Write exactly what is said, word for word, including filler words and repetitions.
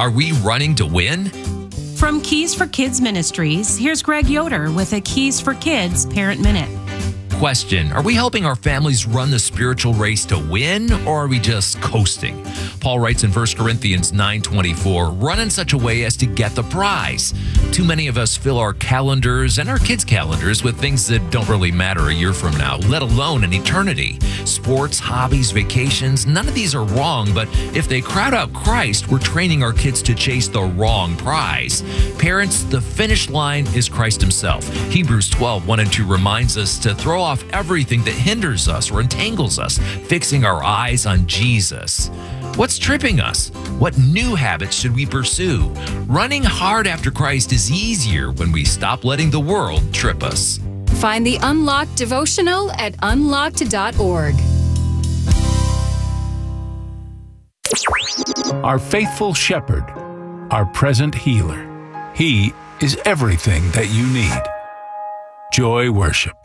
Are we running to win? From Keys for Kids Ministries, here's Greg Yoder with a Keys for Kids Parent Minute. Question: Are we helping our families run the spiritual race to win, or are we just coasting? Paul writes in First Corinthians nine twenty-four, run in such a way as to get the prize. Too many of us fill our calendars and our kids' calendars with things that don't really matter a year from now, let alone an eternity. Sports, hobbies, vacations, none of these are wrong, but if they crowd out Christ, we're training our kids to chase the wrong prize. Parents, the finish line is Christ himself. Hebrews twelve, one and two reminds us to throw off everything that hinders us or entangles us, fixing our eyes on Jesus. What's tripping us? What new habits should we pursue? Running hard after Christ is easier when we stop letting the world trip us. Find the Unlocked devotional at unlocked dot org. Our faithful shepherd, our present healer. He is everything that you need. Joy Worship.